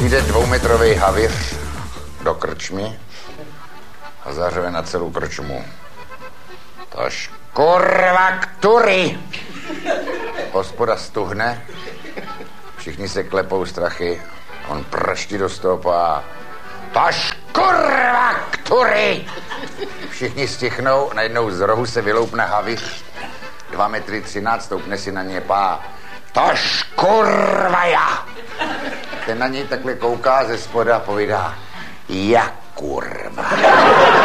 Přijde 2metrový havěř do krčmy a zařve na celou krčmu. Tož kurva ktury! Hospoda stuhne, všichni se klepou strachy, on praští do stopa. Tož kurva ktury! Všichni stichnou, najednou z rohu se vyloupne havíř, 2,13 m, stoupne si na ně pá. Tož kurva já! Ten na něj takhle kouká ze spoda a povídá, jak kurva.